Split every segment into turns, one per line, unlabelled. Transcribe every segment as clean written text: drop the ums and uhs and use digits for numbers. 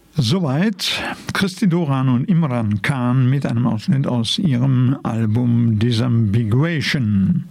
Soweit Christy Doran und Imran Khan mit einem Ausschnitt aus ihrem Album Disambiguation.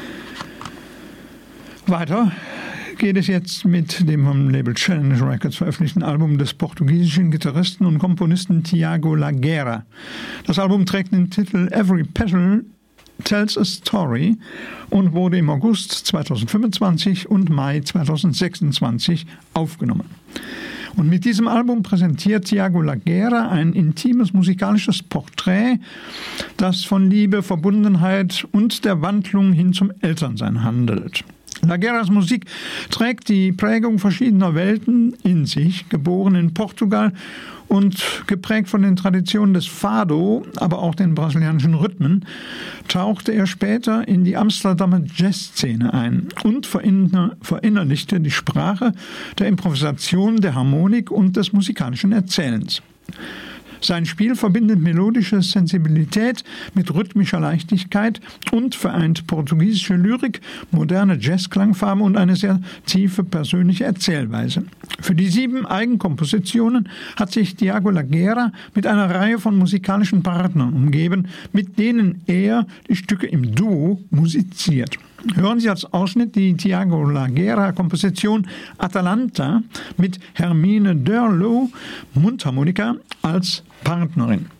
Weiter geht es jetzt mit dem vom Label Challenge Records veröffentlichten Album des portugiesischen Gitarristen und Komponisten Tiago Laguera. Das Album trägt den Titel Every Petal Tells a Story und wurde im August 2025 und Mai 2026 aufgenommen. Und mit diesem Album präsentiert Tiago Laguera ein intimes musikalisches Porträt, das von Liebe, Verbundenheit und der Wandlung hin zum Elternsein handelt. Lagueras Musik trägt die Prägung verschiedener Welten in sich, geboren in Portugal und geprägt von den Traditionen des Fado, aber auch den brasilianischen Rhythmen, tauchte er später in die Amsterdamer Jazzszene ein und verinnerlichte die Sprache der Improvisation, der Harmonik und des musikalischen Erzählens. Sein Spiel verbindet melodische Sensibilität mit rhythmischer Leichtigkeit und vereint portugiesische Lyrik, moderne Jazzklangfarben und eine sehr tiefe persönliche Erzählweise. Für die 7 Eigenkompositionen hat sich Tiago Laguera mit einer Reihe von musikalischen Partnern umgeben, mit denen er die Stücke im Duo musiziert. Hören Sie als Ausschnitt die Tiago Laguera-Komposition Atalanta mit Hermine Derlo, Mundharmonika, als Partnerin.